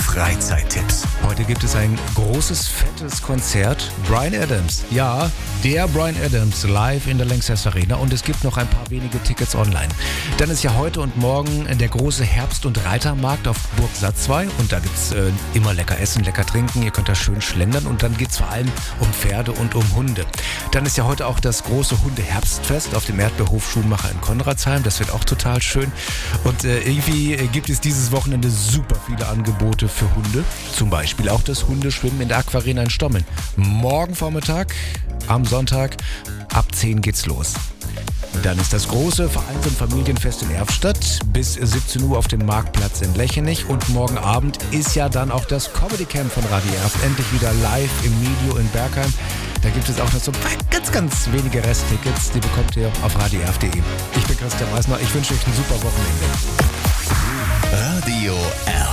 Freizeittipps. Heute gibt es ein großes, fettes Konzert. Bryan Adams. Ja, der Bryan Adams live in der Lanxess Arena. Und es gibt noch ein paar wenige Tickets online. Dann ist ja heute und morgen der große Herbst- und Reitermarkt auf Burg Satzwey. Und da gibt es immer lecker essen, lecker trinken. Ihr könnt da schön schlendern. Und dann geht es vor allem um Pferde und um Hunde. Dann ist ja heute auch das große Hundeherbstfest auf dem Erdbeerhof Schumacher in Konradsheim. Das wird auch total schön. Und irgendwie gibt es dieses Wochenende super viele Angebote für Hunde. Zum Beispiel auch das Hundeschwimmen in der Aquarena in Stommeln. Morgen Vormittag, am Sonntag, ab 10 geht's los. Dann ist das große Vereins- und Familienfest in Erftstadt bis 17 Uhr auf dem Marktplatz in Lechenich. Und morgen Abend ist ja dann auch das Comedy Camp von Radio Erft endlich wieder live im Medio in Bergheim. Da gibt es auch noch so ganz wenige Resttickets. Die bekommt ihr auf radioerft.de. Ich bin Christian Meissner. Ich wünsche euch ein super Wochenende. Radio